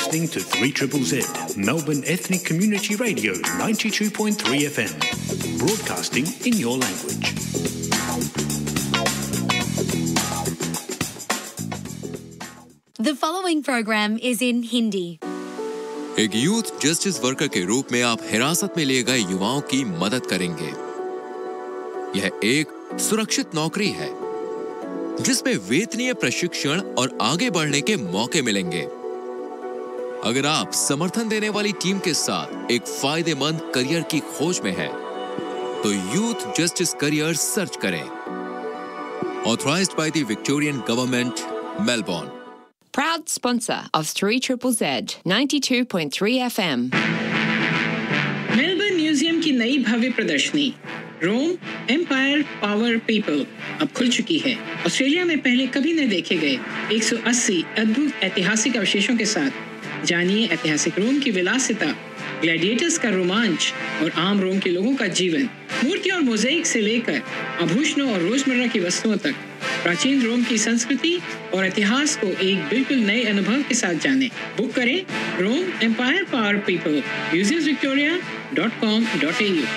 listening to 3ZZZ, Melbourne Ethnic Community Radio 92.3 FM, broadcasting in your language. The following program is in Hindi. एक youth justice worker के रूप में आप हिरासत में लिए गए युवाओं की मदद करेंगे। यह एक सुरक्षित नौकरी है जिसमें वेतनीय प्रशिक्षण और आगे बढ़ने के मौके मिलेंगे। अगर आप समर्थन देने वाली टीम के साथ एक फायदेमंद करियर की खोज में हैं, तो यूथ जस्टिस करियर सर्च करें। Authorized by the Victorian Government, Melbourne. Proud sponsor of 3ZZZ 92.3 FM. Melbourne museum की नई भव्य प्रदर्शनी रोम एम्पायर पावर पीपल अब खुल चुकी है। ऑस्ट्रेलिया में पहले कभी न देखे गए 180 अद्भुत ऐतिहासिक अवशेषों के साथ जानिए ऐतिहासिक रोम की विलासिता, ग्लैडिएटर्स का रोमांच और आम रोम के लोगों का जीवन। मूर्ति और मोज़ेक से लेकर आभूषणों और रोजमर्रा की वस्तुओं तक प्राचीन रोम की संस्कृति और इतिहास को एक बिल्कुल नए अनुभव के साथ जानें। बुक करें रोम empire power people museumsvictoria.com.au।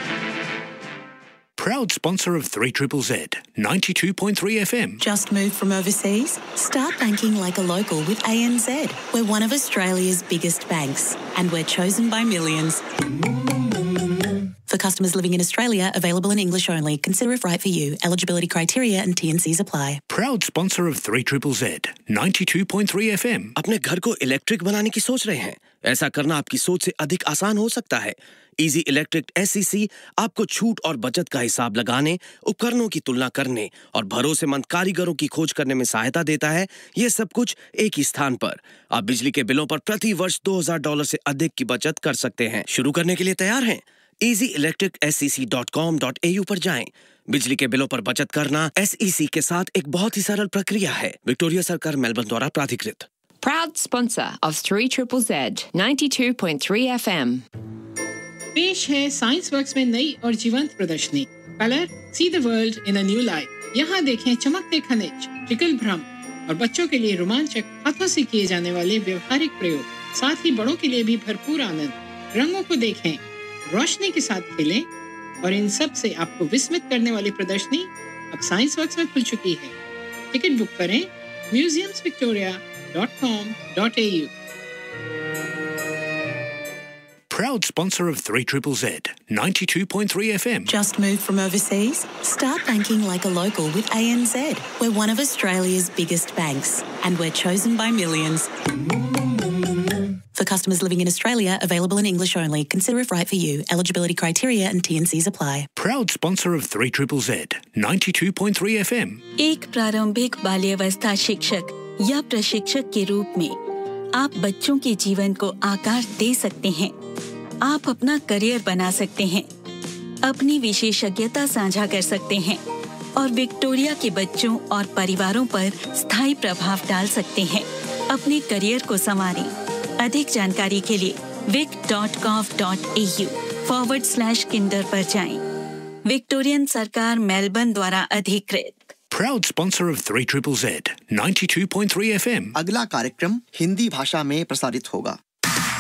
Proud sponsor of 3ZZZ, 92.3 FM. Just moved from overseas? Start banking like a local with ANZ. We're one of Australia's biggest banks, and we're chosen by millions. For customers living in Australia, available in English only. Consider if right for you. Eligibility criteria and T&Cs apply. Proud sponsor of 3ZZZ, 92.3 FM. अपने घर को electric बनाने की सोच रहे हैं? ऐसा करना आपकी सोच से अधिक आसान हो सकता है। इजी इलेक्ट्रिक SEC आपको छूट और बचत का हिसाब लगाने, उपकरणों की तुलना करने और भरोसेमंद कारीगरों की खोज करने में सहायता देता है। ये सब कुछ एक ही स्थान पर। आप बिजली के बिलों पर प्रति वर्ष $2000 से अधिक की बचत कर सकते हैं। शुरू करने के लिए तैयार हैं? easyelectricsec.com.au पर जाएं। बिजली के बिलों पर बचत करना SEC के साथ एक बहुत ही सरल प्रक्रिया है। विक्टोरिया सरकार मेलबर्न द्वारा प्राधिकृत। Proud sponsor of 3ZZZ 92.3 FM. पेश है साइंस वर्क्स में नई और जीवंत प्रदर्शनी colour see the world in a new light. यहाँ देखें चमकते खनिज, ट्रिकल भ्रम और बच्चों के लिए रोमांचक हाथों से किए जाने वाले व्यवहारिक प्रयोग, साथ ही बड़ों के लिए भी भरपूर आनंद। रंगों को देखें, रोशनी के साथ खेलें और इन सब से आपको विस्मित करने वाली प्रदर्शनी अब साइंस वर्क्स में खुल चुकी है। टिकट बुक करें museumsvictoria.com.au। Proud sponsor of 3ZZZ, 92.3 FM. Just moved from overseas? Start banking like a local with ANZ. We're one of Australia's biggest banks, and we're chosen by millions. For customers living in Australia, available in English only. Consider if right for you. Eligibility criteria and T&Cs apply. Proud sponsor of 3ZZZ, 92.3 FM. एक प्रारंभिक बाल्यावस्था शिक्षक या प्रशिक्षक के रूप में आप बच्चों के जीवन को आकार दे सकते हैं। आप अपना करियर बना सकते हैं, अपनी विशेषज्ञता साझा कर सकते हैं और विक्टोरिया के बच्चों और परिवारों पर स्थायी प्रभाव डाल सकते हैं। अपने करियर को संवारें। अधिक जानकारी के लिए vic.gov.au/kinder पर जाएं। विक्टोरियन सरकार मेलबर्न द्वारा अधिकृत। Proud sponsor of 3ZZZ, 92.3 FM. अगला कार्यक्रम हिंदी भाषा में प्रसारित होगा।